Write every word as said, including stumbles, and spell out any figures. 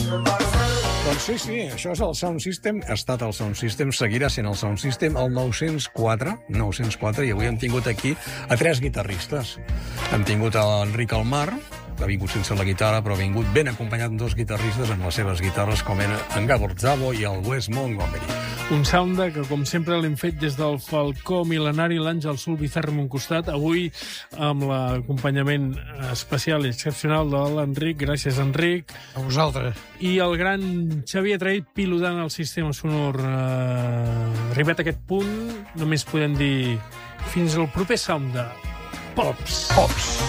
Doncs sí, sí, això és el Sound System, ha estat el Sound System, seguirà sent el Sound System, el nou-cents quatre, nou-cents quatre, i avui hem tingut aquí a tres guitarristes. Hem tingut l'Enric Almar, que ha vingut sense la guitarra, però ha vingut ben acompanyat amb dos guitarristes amb les seves guitarres, com eren en Gabor Szabo i el Wes Montgomery. Un sound que, com sempre, l'hem fet des del Falcó Mil·lenari, l'Àngel Sulbizarre a un costat, avui amb l'acompanyament especial i excepcional de l'Enric. Gràcies, Enric. A vosaltres. I el gran Xavier Traït pilotant el sistema sonor. Eh, arribat a aquest punt, només podem dir fins al proper sound de Pops. Pops.